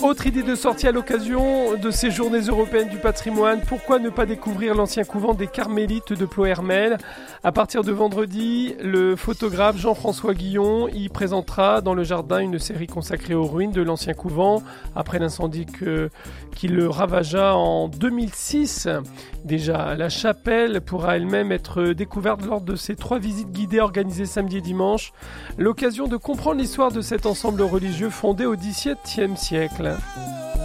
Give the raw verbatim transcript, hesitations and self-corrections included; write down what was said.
Autre idée de sortie à l'occasion de ces journées européennes du patrimoine, pourquoi ne pas découvrir l'ancien couvent des Carmélites de Ploërmel? À partir de vendredi, le photographe Jean-François Guillon y présentera dans le jardin une série consacrée aux ruines de l'ancien couvent, après l'incendie que, qui le ravagea en deux mille six. Déjà, la chapelle pourra elle-même être découverte lors de ces trois visites guidées organisées samedi et dimanche. L'occasion de comprendre l'histoire de cet ensemble religieux fondé au dix-septième siècle.